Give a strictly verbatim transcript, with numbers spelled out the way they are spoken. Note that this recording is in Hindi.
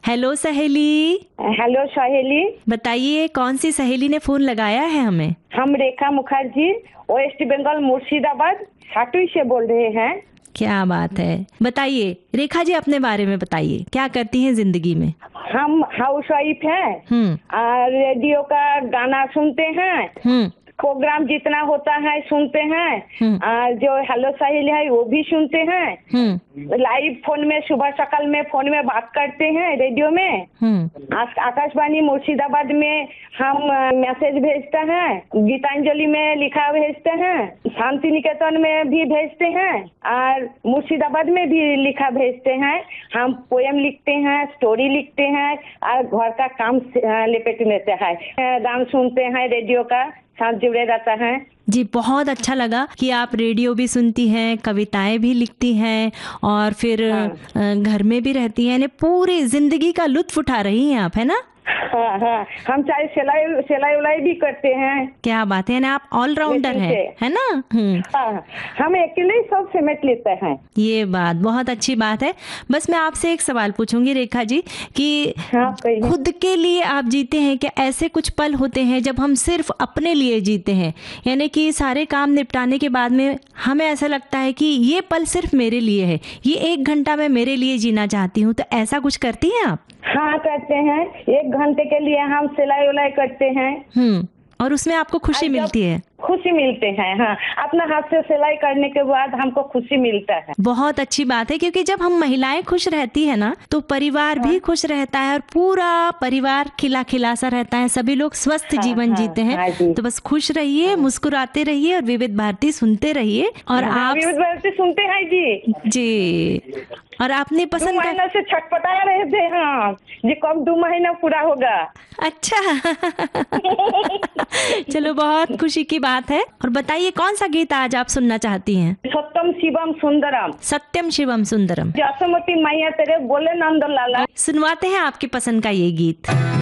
हेलो सहेली। हेलो सहेली। बताइए कौन सी सहेली ने फोन लगाया है हमें? हम रेखा मुखर्जी वेस्ट बंगाल मुर्शिदाबाद साटुई से बोल रहे हैं। क्या बात है, बताइए रेखा जी अपने बारे में बताइए, क्या करती हैं जिंदगी में? हम हाउस वाइफ हैं और रेडियो का गाना सुनते हैं, प्रोग्राम जितना होता है सुनते हैं, और जो हेलो सहेली है वो भी सुनते हैं, लाइव फोन में सुबह सकाल में फोन में बात करते हैं रेडियो में। आकाशवाणी मुर्शिदाबाद में हम मैसेज भेजते हैं, गीतांजलि में लिखा भेजते हैं, शांति निकेतन में भी भेजते हैं और मुर्शिदाबाद में भी लिखा भेजते हैं। हम पोएम लिखते हैं, स्टोरी लिखते हैं और घर का काम लेपेट लेते हैं, गान सुनते हैं, रेडियो का साथ जुड़े रहता है। जी बहुत अच्छा लगा कि आप रेडियो भी सुनती हैं, कविताएं भी लिखती हैं और फिर हाँ। घर में भी रहती हैं, यानी पूरी जिंदगी का लुत्फ उठा रही हैं आप, है ना? हाँ हाँ, हम चाहे सिलाई सिलाई उलाई भी करते हैं। क्या बात है ना, आप ऑलराउंडर हैं, है ना? हाँ, हम अकेले सब समेट लेते हैं। ये बात बहुत अच्छी बात है। बस मैं आपसे एक सवाल पूछूंगी रेखा जी कि हाँ, खुद के लिए आप जीते हैं क्या? ऐसे कुछ पल होते हैं जब हम सिर्फ अपने लिए जीते हैं, यानी कि सारे काम निपटाने के बाद में हमें ऐसा लगता है कि ये पल सिर्फ मेरे लिए है, ये एक घंटा मैं मेरे लिए जीना चाहती हूँ, तो ऐसा कुछ करती हैं आप? हाँ करते हैं, एक घंटे के लिए हम सिलाई उलाई करते हैं। हम्म, और उसमें आपको खुशी मिलती है? खुशी मिलते हैं, हाँ, अपना हाथ से सिलाई करने के बाद हमको खुशी मिलता है। बहुत अच्छी बात है, क्योंकि जब हम महिलाएं खुश रहती है ना तो परिवार हाँ। भी खुश रहता है और पूरा परिवार खिला खिला सा रहता है, सभी लोग स्वस्थ हाँ, जीवन हाँ, जीते हैं। हाँ, तो बस खुश रहिए, हाँ। मुस्कुराते रहिए और विविध भारती सुनते रहिए। और हाँ, आप विविध भारती सुनते हैं जी जी। और आपने पसंद महीना से छटपटा रहे थे हाँ जी, कब दो महीना पूरा होगा। अच्छा चलो बहुत खुशी की बात है। और बताइए कौन सा गीत आज आप सुनना चाहती हैं? सत्यम शिवम सुंदरम। सत्यम शिवम सुंदरम। जसमती मैया तेरे बोले नंद लाला। सुनवाते हैं आपकी पसंद का ये गीत।